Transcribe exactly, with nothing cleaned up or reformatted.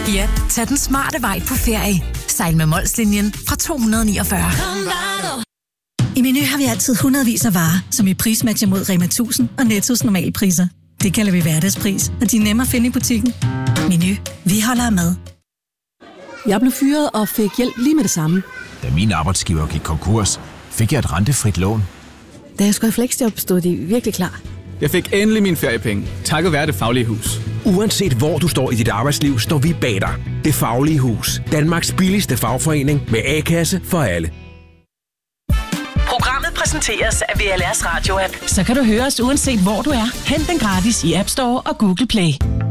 Ja, tag den smarte vej på ferie. Sejl med Molslinjen fra to hundrede niogfyrre. I Meny har vi altid hundredvis af varer, som i prismatcher mod Rema tusind og Nettos normale priser. Det kalder vi hverdagspris, og de er nemme at finde i butikken. Meny. Vi holder af mad. Jeg blev fyret og fik hjælp lige med det samme. Da min arbejdsgiver gik konkurs, fik jeg et rentefrit lån. Da jeg skulle have fleksjob, stod de virkelig klar. Jeg fik endelig mine feriepenge, takket være Det Faglige Hus. Uanset hvor du står i dit arbejdsliv, står vi bag dig. Det Faglige Hus. Danmarks billigste fagforening med A-kasse for alle. Programmet præsenteres af V L R's radio-app. Så kan du høre os uanset hvor du er. Hent den gratis i App Store og Google Play.